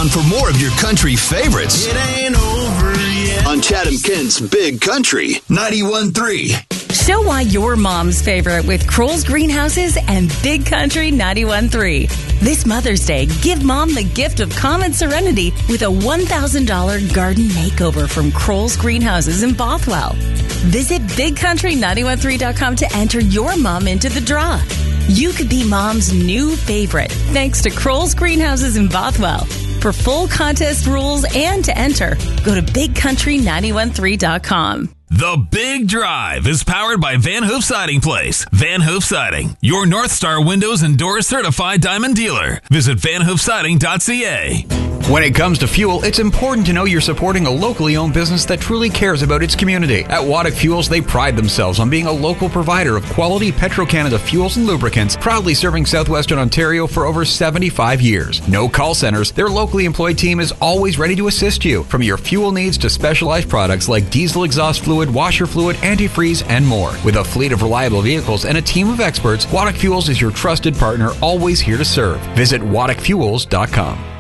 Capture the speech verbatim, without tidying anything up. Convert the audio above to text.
around for more of your country favorites. It ain't over yet. On Chatham Kent's Big Country ninety-one point three. Show why you're mom's favorite with Kroll's Greenhouses and Big Country ninety-one point three. This Mother's Day, give mom the gift of calm and serenity with a one thousand dollars garden makeover from Kroll's Greenhouses in Bothwell. Visit big country nine one three dot com to enter your mom into the draw. You could be mom's new favorite thanks to Kroll's Greenhouses in Bothwell. For full contest rules and to enter, go to big country nine one three dot com. The Big Drive is powered by Van Hoof Siding Place. Van Hoof Siding, your North Star Windows and Doors certified diamond dealer. Visit van hoof siding dot c a. When it comes to fuel, it's important to know you're supporting a locally owned business that truly cares about its community. At Waddick Fuels, they pride themselves on being a local provider of quality Petro-Canada fuels and lubricants, proudly serving southwestern Ontario for over seventy-five years. No call centers, their locally employed team is always ready to assist you, from your fuel needs to specialized products like diesel exhaust fluid, washer fluid, antifreeze, and more. With a fleet of reliable vehicles and a team of experts, Waddick Fuels is your trusted partner, always here to serve. Visit waddick fuels dot com.